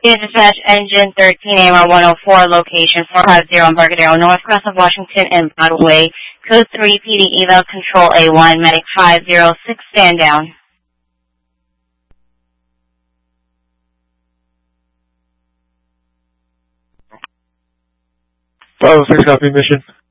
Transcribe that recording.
Dispatch Engine 13 AMR 104, location 450 Embarcadero Northwest of Washington and Broadway. Code 3 PD Eval Control A1, Medic 506, stand down. 506, copy mission.